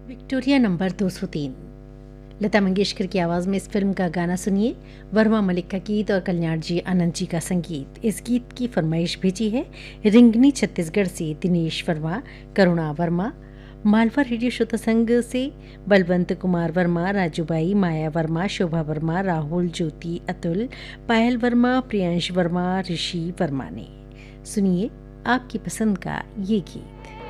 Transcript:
Victoria number 203। Lata Mangeshkar की आवाज़ में इस फिल्म का गाना सुनिए। वर्मा मलिक का गीत और कल्याण जी आनंद जी का संगीत। इस गीत की फरमाइश भेजी है रिंगनी छत्तीसगढ़ से दिनेश वर्मा, करुणा वर्मा, मालवा रेडियो श्रोता संघ से बलवंत कुमार वर्मा, राजूबाई, माया वर्मा, शोभा वर्मा, राहुल, ज्योति, अतुल, पायल वर्मा, प्रियांश वर्मा, ऋषि वर्मा ने। सुनिए आपकी पसंद का ये गीत।